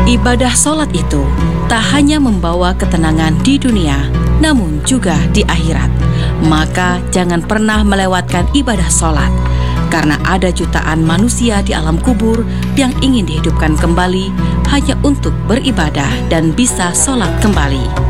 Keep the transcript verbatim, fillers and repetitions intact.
Ibadah sholat itu tak hanya membawa ketenangan di dunia, namun juga di akhirat. Maka jangan pernah melewatkan ibadah sholat, karena ada jutaan manusia di alam kubur yang ingin dihidupkan kembali hanya untuk beribadah dan bisa sholat kembali.